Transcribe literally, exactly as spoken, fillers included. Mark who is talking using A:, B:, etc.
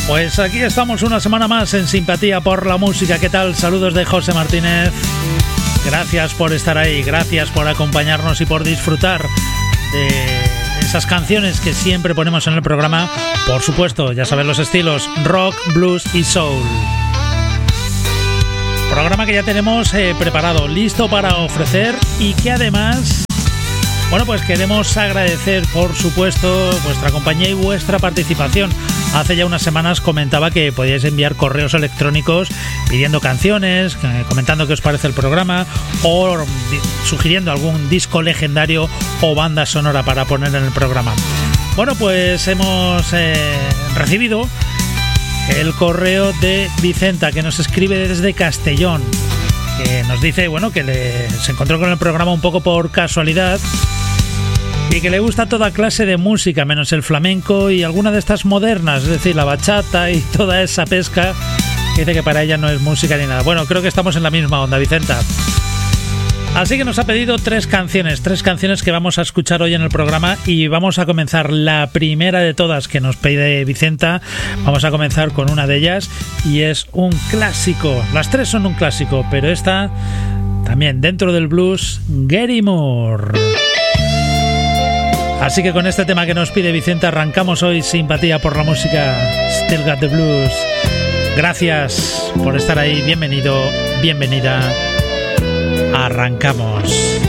A: Pues aquí estamos una semana más en Simpatía por la Música. ¿Qué tal? Saludos de José Martínez. Gracias por estar ahí, gracias por acompañarnos y por disfrutar de esas canciones que siempre ponemos en el programa. Por supuesto, ya sabes los estilos rock, blues y soul. Programa que ya tenemos eh, preparado, listo para ofrecer y que además, bueno, pues queremos agradecer, por supuesto, vuestra compañía y vuestra participación. Hace ya unas semanas comentaba que podíais enviar correos electrónicos pidiendo canciones, comentando qué os parece el programa o sugiriendo algún disco legendario o banda sonora para poner en el programa. Bueno, pues hemos eh, recibido el correo de Vicenta, que nos escribe desde Castellón, que nos dice, bueno, que le, se encontró con el programa un poco por casualidad y que le gusta toda clase de música, menos el flamenco y alguna de estas modernas, es decir, la bachata y toda esa pesca, que dice que para ella no es música ni nada. Bueno, creo que estamos en la misma onda, Vicenta. Así que nos ha pedido tres canciones, tres canciones que vamos a escuchar hoy en el programa y vamos a comenzar la primera de todas que nos pide Vicenta. Vamos a comenzar con una de ellas y es un clásico. Las tres son un clásico, pero esta también dentro del blues, Gary Moore. Así que con este tema que nos pide Vicenta arrancamos hoy Simpatía por la Música, Still Got the Blues. Gracias por estar ahí, bienvenido, bienvenida. Arrancamos.